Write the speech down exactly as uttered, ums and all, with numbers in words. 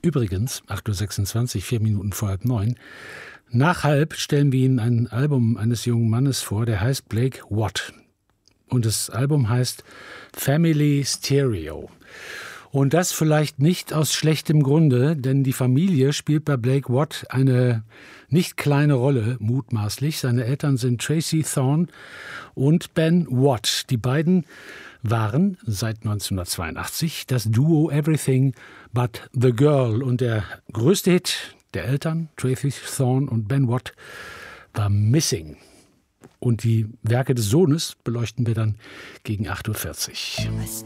Übrigens, acht Uhr sechsundzwanzig, vier Minuten vor halb neun, nach halb stellen wir Ihnen ein Album eines jungen Mannes vor, der heißt Blake Watt. Und das Album heißt Family Stereo. Und das vielleicht nicht aus schlechtem Grunde, denn die Familie spielt bei Blake Watt eine nicht kleine Rolle, mutmaßlich. Seine Eltern sind Tracy Thorn und Ben Watt. Die beiden waren seit neunzehnhundertzweiundachtzig das Duo Everything But the Girl. Und der größte Hit der Eltern, Tracy Thorn und Ben Watt, war Missing. Und die Werke des Sohnes beleuchten wir dann gegen acht Uhr vierzig.